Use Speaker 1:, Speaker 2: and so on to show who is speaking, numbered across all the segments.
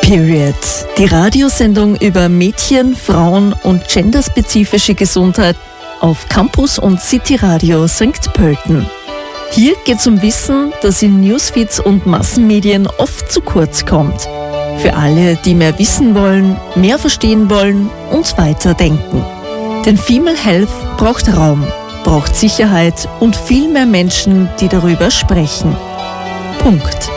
Speaker 1: Period, die Radiosendung über Mädchen, Frauen und genderspezifische Gesundheit auf Campus und City Radio St. Pölten. Hier geht es um Wissen, das in Newsfeeds und Massenmedien oft zu kurz kommt. Für alle, die mehr wissen wollen, mehr verstehen wollen und weiterdenken. Denn Female Health braucht Raum, braucht Sicherheit und viel mehr Menschen, die darüber sprechen. Punkt.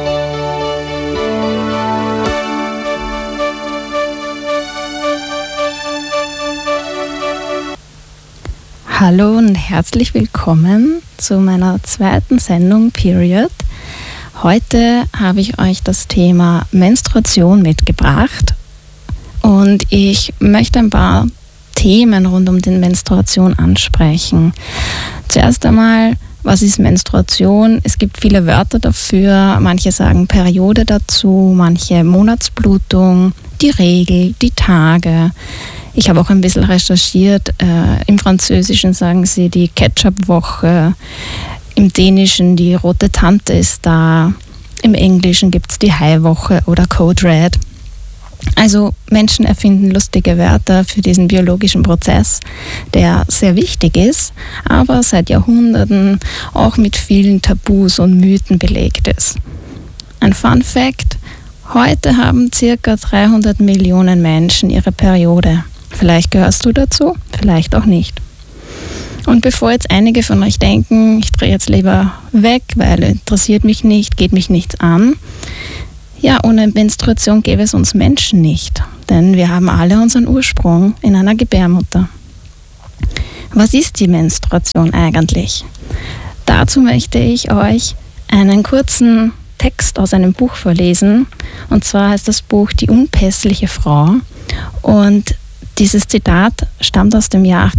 Speaker 2: Hallo und herzlich willkommen zu meiner zweiten Sendung Period. Heute habe ich euch das Thema Menstruation mitgebracht und ich möchte ein paar Themen rund um die Menstruation ansprechen. Zuerst einmal, was ist Menstruation? Es gibt viele Wörter dafür. Manche sagen Periode dazu, manche Monatsblutung, die Regel, die Tage. Ich habe auch ein bisschen recherchiert. Im Französischen sagen sie die Ketchup-Woche, im Dänischen die rote Tante ist da, im Englischen gibt es die Hai-Woche oder Code Red. Also Menschen erfinden lustige Wörter für diesen biologischen Prozess, der sehr wichtig ist, aber seit Jahrhunderten auch mit vielen Tabus und Mythen belegt ist. Ein Fun Fact: Heute haben ca. 300 Millionen Menschen ihre Periode. Vielleicht gehörst du dazu, vielleicht auch nicht. Und bevor jetzt einige von euch denken, ich drehe jetzt lieber weg, weil interessiert mich nicht, geht mich nichts an. Ja, ohne Menstruation gäbe es uns Menschen nicht, denn wir haben alle unseren Ursprung in einer Gebärmutter. Was ist die Menstruation eigentlich? Dazu möchte ich euch einen kurzen Text aus einem Buch vorlesen. Und zwar heißt das Buch Die unpässliche Frau. Und dieses Zitat stammt aus dem Jahr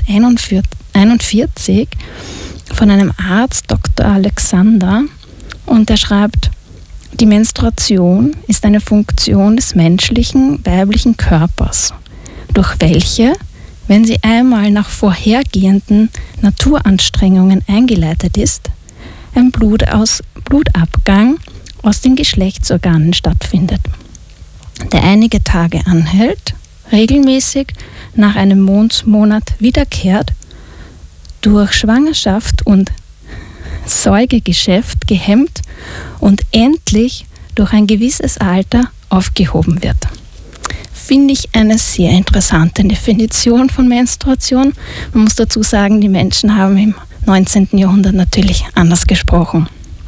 Speaker 2: 1841 von einem Arzt, Dr. Alexander. Und er schreibt: Die Menstruation ist eine Funktion des menschlichen, weiblichen Körpers, durch welche, wenn sie einmal nach vorhergehenden Naturanstrengungen eingeleitet ist, ein Blutabgang aus den Geschlechtsorganen stattfindet, der einige Tage anhält, regelmäßig nach einem Mondsmonat wiederkehrt, durch Schwangerschaft und Säugegeschäft gehemmt und endlich durch ein gewisses Alter aufgehoben wird. Finde ich eine sehr interessante Definition von Menstruation. Man muss dazu sagen, die Menschen haben im 19. Jahrhundert natürlich anders gesprochen.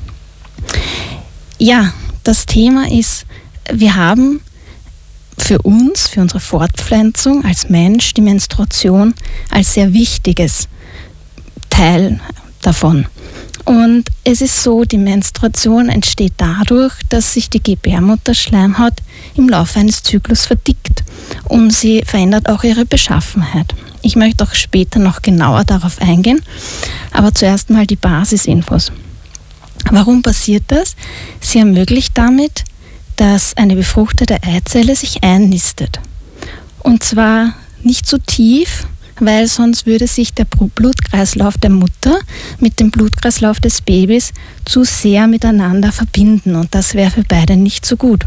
Speaker 2: Ja, das Thema ist, wir haben für uns, für unsere Fortpflanzung als Mensch, die Menstruation als sehr wichtiges Teil davon. Und es ist so, die Menstruation entsteht dadurch, dass sich die Gebärmutterschleimhaut im Laufe eines Zyklus verdickt und sie verändert auch ihre Beschaffenheit. Ich möchte auch später noch genauer darauf eingehen, aber zuerst mal die Basisinfos. Warum passiert das? Sie ermöglicht damit, dass eine befruchtete Eizelle sich einnistet. Und zwar nicht so tief, weil sonst würde sich der Blutkreislauf der Mutter mit dem Blutkreislauf des Babys zu sehr miteinander verbinden und das wäre für beide nicht so gut.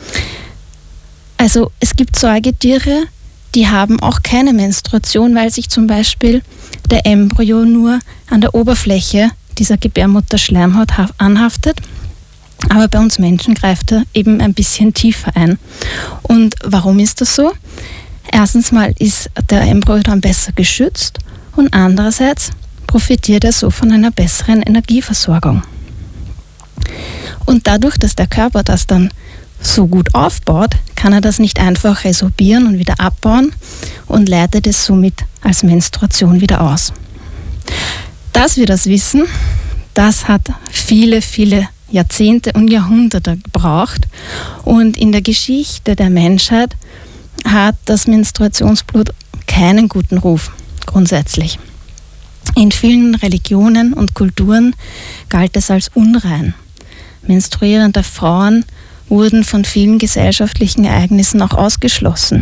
Speaker 2: Also es gibt Säugetiere, die haben auch keine Menstruation, weil sich zum Beispiel der Embryo nur an der Oberfläche dieser Gebärmutterschleimhaut anhaftet. Aber bei uns Menschen greift er eben ein bisschen tiefer ein. Und warum ist das so? Erstens mal ist der Embryo dann besser geschützt und andererseits profitiert er so von einer besseren Energieversorgung. Und dadurch, dass der Körper das dann so gut aufbaut, kann er das nicht einfach resorbieren und wieder abbauen und leitet es somit als Menstruation wieder aus. Dass wir das wissen, das hat viele Jahrzehnte und Jahrhunderte gebraucht und in der Geschichte der Menschheit hat das Menstruationsblut keinen guten Ruf, grundsätzlich. In vielen Religionen und Kulturen galt es als unrein. Menstruierende Frauen wurden von vielen gesellschaftlichen Ereignissen auch ausgeschlossen.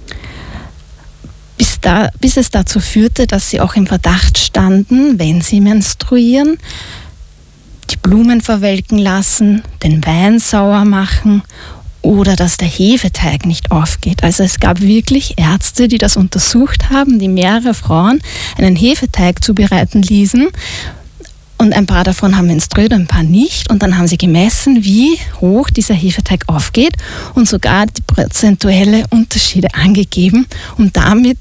Speaker 2: Bis es dazu führte, dass sie auch im Verdacht standen, wenn sie menstruieren, die Blumen verwelken lassen, den Wein sauer machen oder dass der Hefeteig nicht aufgeht. Also es gab wirklich Ärzte, die das untersucht haben, die mehrere Frauen einen Hefeteig zubereiten ließen. Und ein paar davon haben menstruiert, ein paar nicht. Und dann haben sie gemessen, wie hoch dieser Hefeteig aufgeht und sogar die prozentuelle Unterschiede angegeben, um damit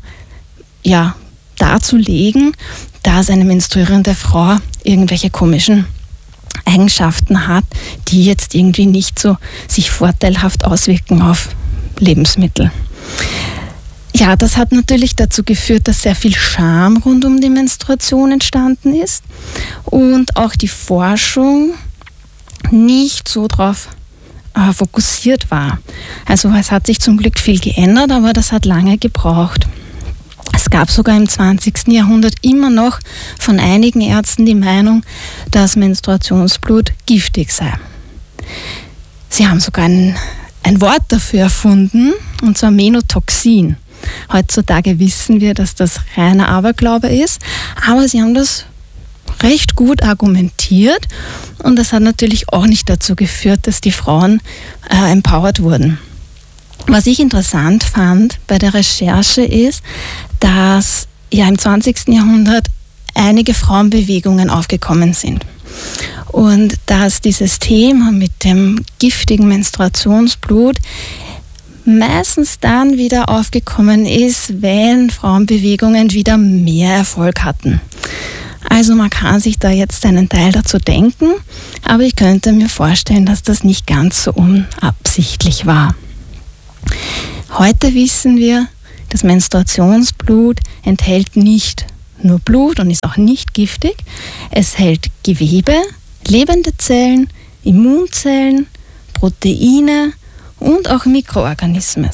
Speaker 2: darzulegen, dass eine menstruierende Frau irgendwelche komischen Eigenschaften hat, die jetzt irgendwie nicht so sich vorteilhaft auswirken auf Lebensmittel. Ja, das hat natürlich dazu geführt, dass sehr viel Scham rund um die Menstruation entstanden ist und auch die Forschung nicht so darauf fokussiert war. Also es hat sich zum Glück viel geändert, aber das hat lange gebraucht. Es gab sogar im 20. Jahrhundert immer noch von einigen Ärzten die Meinung, dass Menstruationsblut giftig sei. Sie haben sogar ein Wort dafür erfunden, und zwar Menotoxin. Heutzutage wissen wir, dass das reiner Aberglaube ist, aber sie haben das recht gut argumentiert und das hat natürlich auch nicht dazu geführt, dass die Frauen empowered wurden. Was ich interessant fand bei der Recherche ist, dass ja im 20. Jahrhundert einige Frauenbewegungen aufgekommen sind und dass dieses Thema mit dem giftigen Menstruationsblut meistens dann wieder aufgekommen ist, wenn Frauenbewegungen wieder mehr Erfolg hatten. Also man kann sich da jetzt einen Teil dazu denken, aber ich könnte mir vorstellen, dass das nicht ganz so unabsichtlich war. Heute wissen wir, das Menstruationsblut enthält nicht nur Blut und ist auch nicht giftig. Es hält Gewebe, lebende Zellen, Immunzellen, Proteine und auch Mikroorganismen.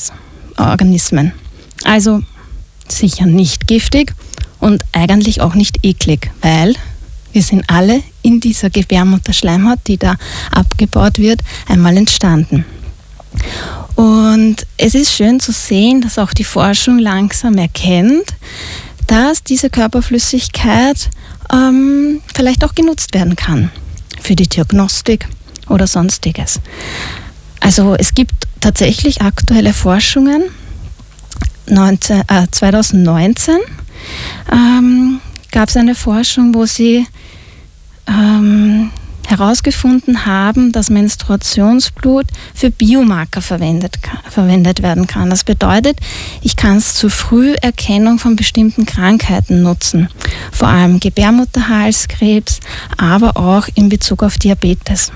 Speaker 2: Also sicher nicht giftig und eigentlich auch nicht eklig, weil wir sind alle in dieser Gebärmutterschleimhaut, die da abgebaut wird, einmal entstanden. Und es ist schön zu sehen, dass auch die Forschung langsam erkennt, dass diese Körperflüssigkeit vielleicht auch genutzt werden kann für die Diagnostik oder Sonstiges. Also es gibt tatsächlich aktuelle Forschungen. 2019 gab es eine Forschung, wo sie herausgefunden haben, dass Menstruationsblut für Biomarker verwendet werden kann. Das bedeutet, ich kann es zur Früherkennung von bestimmten Krankheiten nutzen, vor allem Gebärmutterhalskrebs, aber auch in Bezug auf Diabetes.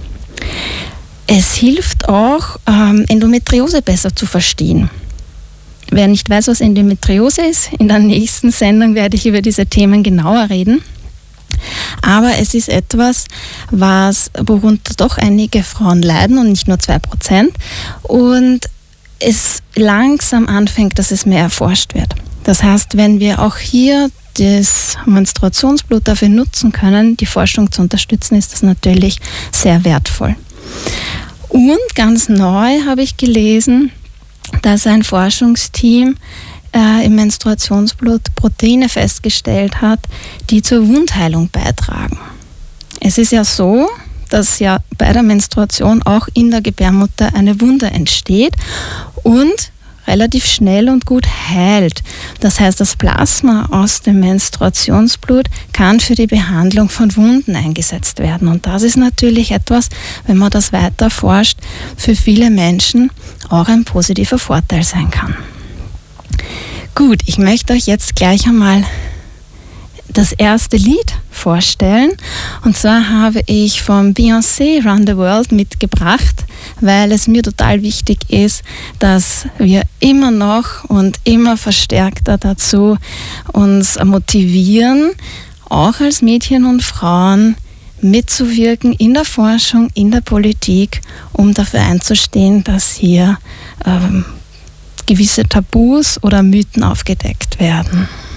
Speaker 2: Es hilft auch, Endometriose besser zu verstehen. Wer nicht weiß, was Endometriose ist, in der nächsten Sendung werde ich über diese Themen genauer reden. Aber es ist etwas, worunter doch einige Frauen leiden und nicht nur 2%. Und es langsam anfängt, dass es mehr erforscht wird. Das heißt, wenn wir auch hier das Menstruationsblut dafür nutzen können, die Forschung zu unterstützen, ist das natürlich sehr wertvoll. Und ganz neu habe ich gelesen, dass ein Forschungsteam im Menstruationsblut Proteine festgestellt hat, die zur Wundheilung beitragen. Es ist ja so, dass ja bei der Menstruation auch in der Gebärmutter eine Wunde entsteht und relativ schnell und gut heilt. Das heißt, das Plasma aus dem Menstruationsblut kann für die Behandlung von Wunden eingesetzt werden. Und das ist natürlich etwas, wenn man das weiter forscht, für viele Menschen auch ein positiver Vorteil sein kann. Gut, ich möchte euch jetzt gleich einmal das erste Lied vorstellen. Und zwar habe ich von Beyoncé Run the World mitgebracht, weil es mir total wichtig ist, dass wir immer noch und immer verstärkter dazu uns motivieren, auch als Mädchen und Frauen mitzuwirken in der Forschung, in der Politik, um dafür einzustehen, dass hier gewisse Tabus oder Mythen aufgedeckt werden.